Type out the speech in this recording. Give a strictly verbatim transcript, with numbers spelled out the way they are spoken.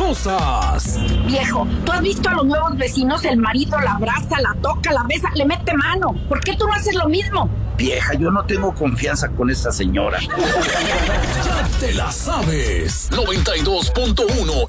cosas. Viejo, ¿tú has visto a los nuevos vecinos? El marido la abraza, la toca, la besa, le mete mano. ¿Por qué tú no haces lo mismo? Vieja, yo no tengo confianza con esta señora. Ya te la sabes. noventa y dos punto uno